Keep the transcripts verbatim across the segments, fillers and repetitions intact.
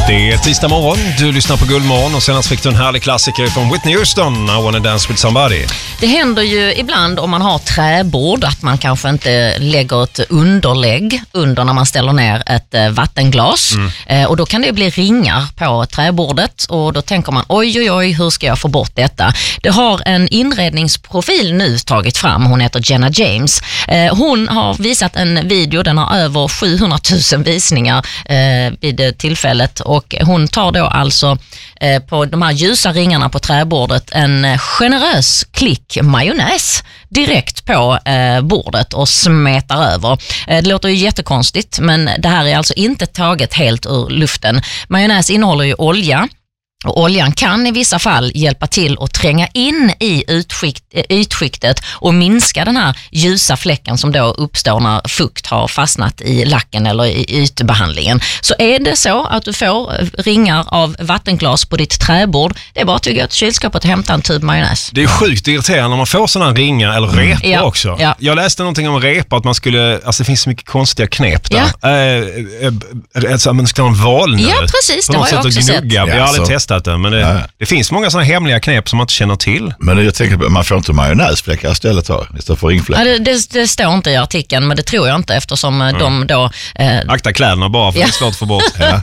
Det är tisdag morgon, du lyssnar på Guldmorgon och senast fick du en härlig klassiker från Whitney Houston, I wanna dance with somebody. Det händer ju ibland om man har träbord att man kanske inte lägger ett underlägg under när man ställer ner ett vattenglas. Mm. Eh, och då kan det bli ringar på träbordet och då tänker man oj oj oj, hur ska jag få bort detta? Det har en inredningsprofil nu tagit fram, hon heter Jenna James. Eh, hon har visat en video, den har över sjuhundratusen visningar eh, vid tillfället. Och hon tar då alltså eh, på de här ljusa ringarna på träbordet en generös klick majonnäs direkt på eh, bordet och smetar över. Eh, det låter ju jättekonstigt, men det här är alltså inte taget helt ur luften. Majonnäs innehåller ju olja. Och oljan kan i vissa fall hjälpa till att tränga in i utskikt, ytskiktet och minska den här ljusa fläcken som då uppstår när fukt har fastnat i lacken eller i ytbehandlingen. Så är det så att du får ringar av vattenglas på ditt träbord, det är bara att gå till kylskåpet och hämta en tub majonnäs. Det är sjukt irriterande när man får sådana ringar eller repor mm. ja, också. Ja. Jag läste någonting om repor, att man skulle, alltså det finns så mycket konstiga knep där. Ja. Äh, äh, alltså man ska ha en valnöt. Ja, precis. Det har jag också sett. Jag har aldrig testat det, men det, ja. det finns många sådana hemliga knep som man inte känner till. Men jag tänker på, man får inte majonnäsfläckar istället här, istället för ringfläckar. Ja, det, det, det står inte i artikeln, men det tror jag inte eftersom mm. de då... Eh... Akta kläderna bara, för ja. det är svårt att få bort. Ja.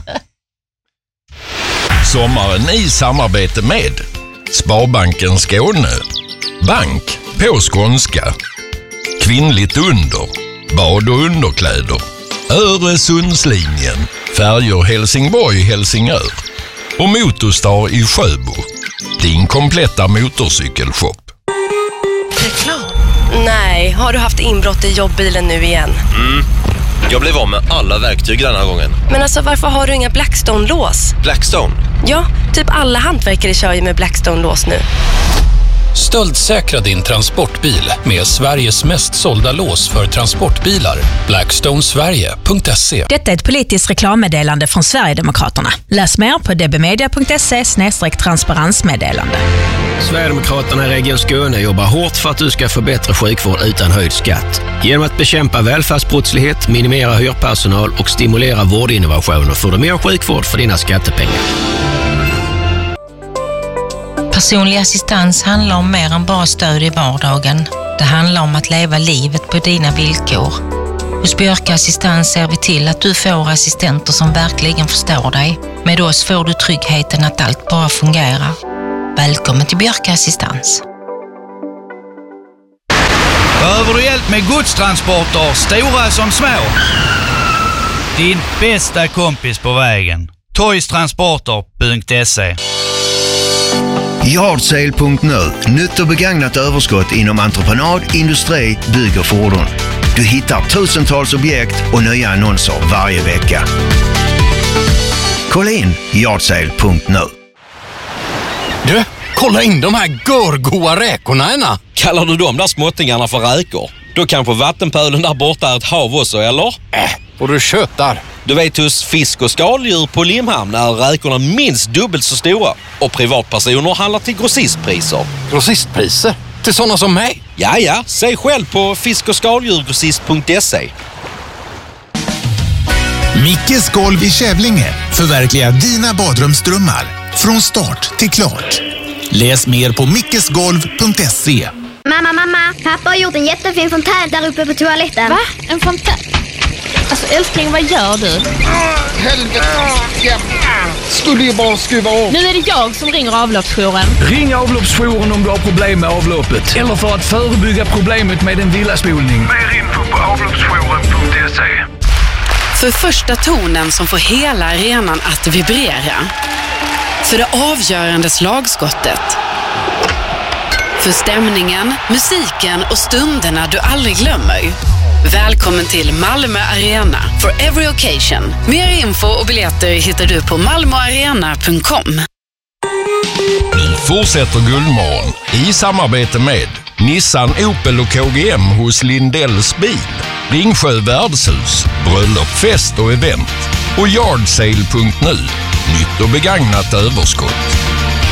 Sommaren i samarbete med Sparbanken Skåne, Bank på skånska, Kvinnligt under, bad och underkläder, Öresundslinjen, färjor Helsingborg-Helsingör och Motorstar i Sjöbo, din kompletta motorcykelshop. Reklam? Nej, har du haft inbrott i jobbbilen nu igen? Mm, jag blev av med alla verktyg den här gången. Men alltså, varför har du inga Blackstone-lås? Blackstone? Ja, typ alla hantverkare kör ju med Blackstone-lås nu. Stöldsäkra din transportbil med Sveriges mest sålda lås för transportbilar. blackstone sverige punkt se. Detta är ett politiskt reklammeddelande från Sverigedemokraterna. Läs mer på dbmedia punkt se slash transparensmeddelande. Sverigedemokraterna i Region Skåne jobbar hårt för att du ska få bättre sjukvård utan höjd skatt. Genom att bekämpa välfärdsbrottslighet, minimera hyrpersonal och stimulera vårdinnovationer får du mer sjukvård för dina skattepengar. Personlig assistans handlar om mer än bara stöd i vardagen. Det handlar om att leva livet på dina villkor. Hos Björka Assistans ser vi till att du får assistenter som verkligen förstår dig. Med oss får du tryggheten att allt bara fungerar. Välkommen till Björka Assistans. Behöver du hjälp med godstransporter, stora som små? Din bästa kompis på vägen. toystransporter punkt se. Yardsale punkt nu. Nytt och begagnat överskott inom entreprenad, industri, bygg och fordon. Du hittar tusentals objekt och nya annonser varje vecka. Kolla in yardsale punkt nu. Du, kolla in de här görgoa räkorna ena. Kallar du de där småttingarna för räkor? Då kanske vattenpölen där borta är ett hav också, eller? Äh, och du köttar. Du vet, hos fisk- och skaldjur på Limhamn är räkorna minst dubbelt så stora. Och privatpersoner handlar till grossistpriser. Grossistpriser? Till sådana som mig? Ja, ja. Säg själv på fisk- och skaldjurgrossist punkt se. Mickes golv i Kävlinge förverkligar dina badrumsdrömmar. Från start till klart. Läs mer på mickesgolv punkt se. Mamma, mamma. Pappa har gjort en jättefin fontän där uppe på toaletten. Va? En fontän? Alltså älskling, vad gör du? Ah, helvete. Ja. Skulle ju bara skruva av. Nu är det jag som ringer avloppsjouren. Ring avloppsjouren om du har problem med avloppet. Eller för att förebygga problemet med en villaspolning. Mer info på avloppsjouren punkt se. För första tonen som får hela arenan att vibrera. För det avgörande slagskottet. För stämningen, musiken och stunderna du aldrig glömmer. Välkommen till Malmö Arena for every occasion. Mer info och biljetter hittar du på malmo arena punkt com. Nu fortsätter Guldmorgon i samarbete med Nissan, Opel och K G M hos Lindells bil, Ringsjö värdshus, bröllop, fest och event och yardsale punkt nu. Nytt och begagnat överskott.